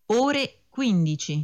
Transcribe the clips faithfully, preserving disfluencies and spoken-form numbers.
ore quindici.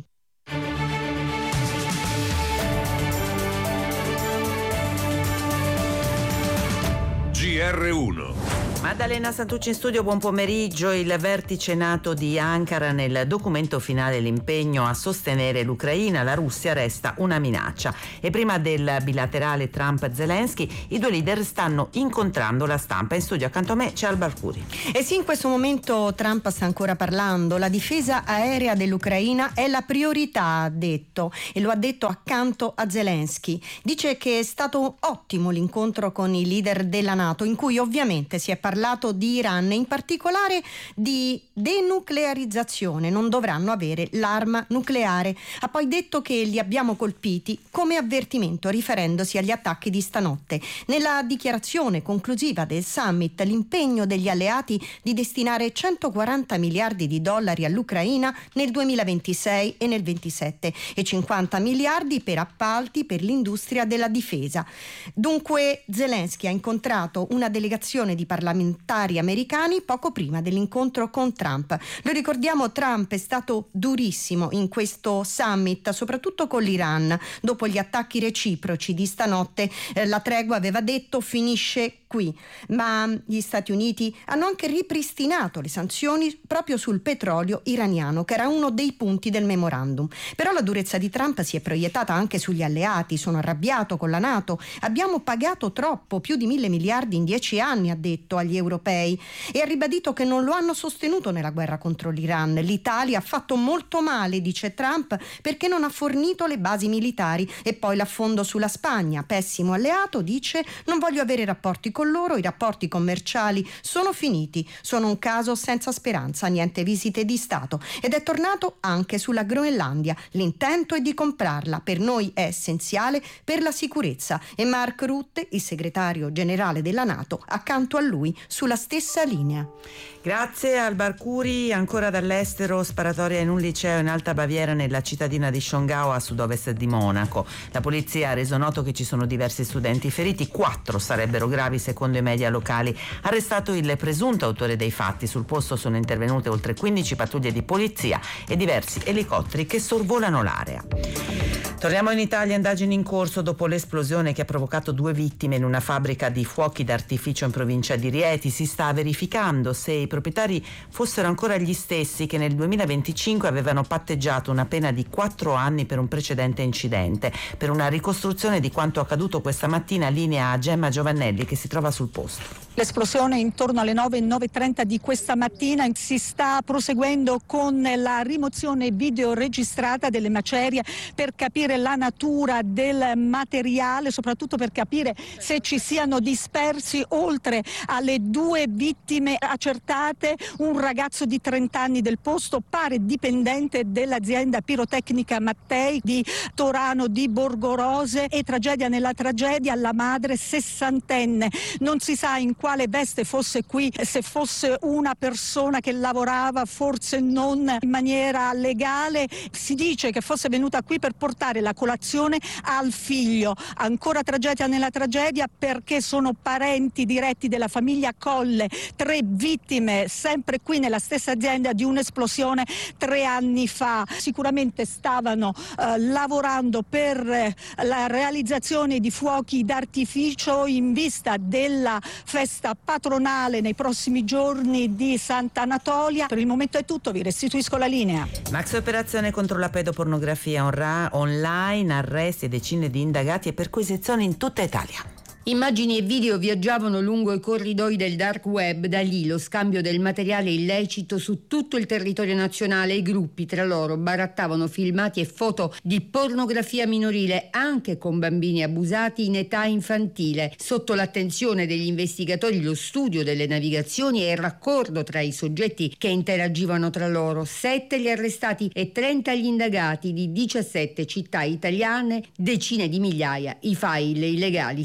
G R uno. Maddalena Santucci in studio, buon pomeriggio. Il vertice NATO di Ankara, nel documento finale l'impegno a sostenere l'Ucraina, la Russia resta una minaccia. E prima del bilaterale Trump-Zelensky, i due leader stanno incontrando la stampa. In studio accanto a me c'è Alba Arcuri. E sì, in questo momento Trump sta ancora parlando. La difesa aerea dell'Ucraina è la priorità, ha detto, e lo ha detto accanto a Zelensky. Dice che è stato ottimo l'incontro con i leader della NATO, in cui ovviamente si è parlato parlato di Iran e in particolare di denuclearizzazione. Non dovranno avere l'arma nucleare. Ha poi detto che li abbiamo colpiti come avvertimento, riferendosi agli attacchi di stanotte. Nella dichiarazione conclusiva del summit, l'impegno degli alleati di destinare centoquaranta miliardi di dollari all'Ucraina nel duemilaventisei e nel ventisette e cinquanta miliardi per appalti per l'industria della difesa. Dunque Zelensky ha incontrato una delegazione di parlamentari americani poco prima dell'incontro con Trump. Lo ricordiamo, Trump è stato durissimo in questo summit, soprattutto con l'Iran. Dopo gli attacchi reciproci di stanotte, eh, la tregua, aveva detto, finisce qui. Ma gli Stati Uniti hanno anche ripristinato le sanzioni proprio sul petrolio iraniano, che era uno dei punti del memorandum. Però la durezza di Trump si è proiettata anche sugli alleati. Sono arrabbiato con la NATO. Abbiamo pagato troppo, più di mille miliardi in dieci anni, ha detto agli europei, e ha ribadito che non lo hanno sostenuto nella guerra contro l'Iran. L'Italia ha fatto molto male, dice Trump, perché non ha fornito le basi militari. E poi l'affondo sulla Spagna, pessimo alleato, dice, non voglio avere rapporti con loro, i rapporti commerciali sono finiti, sono un caso senza speranza, niente visite di Stato. Ed è tornato anche sulla Groenlandia, l'intento è di comprarla, per noi è essenziale per la sicurezza. E Mark Rutte, il segretario generale della NATO, accanto a lui sulla stessa linea. Grazie al Barcuri. Ancora dall'estero, sparatoria in un liceo in Alta Baviera nella cittadina di Schongau a sud-ovest di Monaco. La polizia ha reso noto che ci sono diversi studenti feriti, quattro sarebbero gravi secondo i media locali. Arrestato il presunto autore dei fatti, sul posto sono intervenute oltre quindici pattuglie di polizia e diversi elicotteri che sorvolano l'area. Torniamo in Italia, indagini in corso dopo l'esplosione che ha provocato due vittime in una fabbrica di fuochi d'artificio in provincia di Rieti. Si sta verificando se i proprietari fossero ancora gli stessi che nel duemilaventicinque avevano patteggiato una pena di quattro anni per un precedente incidente. Per una ricostruzione di quanto accaduto questa mattina, linea a Gemma Giovannelli che si trova sul posto. L'esplosione intorno alle nove, nove e trenta di questa mattina. Si sta proseguendo con la rimozione video registrata delle macerie per capire la natura del materiale, soprattutto per capire se ci siano dispersi, oltre alle due vittime accertate, un ragazzo di trenta anni del posto, pare dipendente dell'azienda pirotecnica Mattei di Torano di Borgorose, e tragedia nella tragedia, la madre sessantenne. Non si sa in quale veste fosse qui, se fosse una persona che lavorava, forse non in maniera legale. Si dice che fosse venuta qui per portare la colazione al figlio. Ancora tragedia nella tragedia, perché sono parenti diretti della famiglia Colle, tre vittime sempre qui nella stessa azienda di un'esplosione tre anni fa. Sicuramente stavano eh, lavorando per eh, la realizzazione di fuochi d'artificio in vista della festa patronale nei prossimi giorni di Sant'Anatolia. Per il momento è tutto, vi restituisco la linea. Maxi operazione contro la pedopornografia online, arresti e decine di indagati e perquisizioni in tutta Italia. Immagini e video viaggiavano lungo i corridoi del dark web, da lì lo scambio del materiale illecito su tutto il territorio nazionale. I gruppi tra loro barattavano filmati e foto di pornografia minorile, anche con bambini abusati in età infantile. Sotto l'attenzione degli investigatori, lo studio delle navigazioni e il raccordo tra i soggetti che interagivano tra loro. Sette gli arrestati e trenta gli indagati di diciassette città italiane, decine di migliaia i file illegali sequestrati.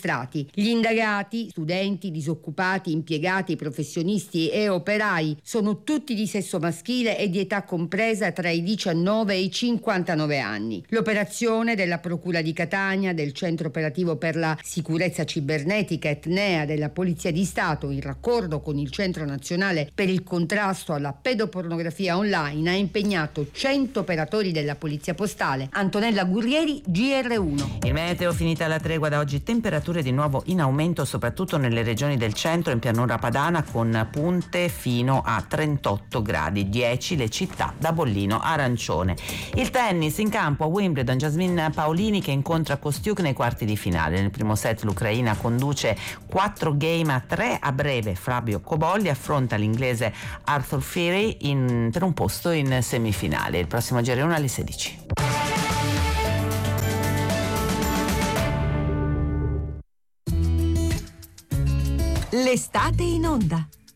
sequestrati. Gli indagati, studenti, disoccupati, impiegati, professionisti e operai, sono tutti di sesso maschile e di età compresa tra i diciannove e i cinquantanove anni. L'operazione della Procura di Catania, del Centro Operativo per la Sicurezza Cibernetica Etnea della Polizia di Stato, in raccordo con il Centro Nazionale per il Contrasto alla Pedopornografia Online, ha impegnato cento operatori della Polizia Postale. Antonella Gurrieri, G R uno. Il meteo, finita la tregua da oggi, temperature di nuovo in aumento soprattutto nelle regioni del centro, in pianura padana, con punte fino a trentotto gradi, dieci le città da bollino arancione. Il tennis in campo a Wimbledon, Jasmine Paolini che incontra Kostiuk nei quarti di finale. Nel primo set l'Ucraina conduce quattro game a tre. A breve Fabio Cobolli affronta l'inglese Arthur Furry in, per un posto in semifinale. Il prossimo G R uno alle sedici. L'estate in onda.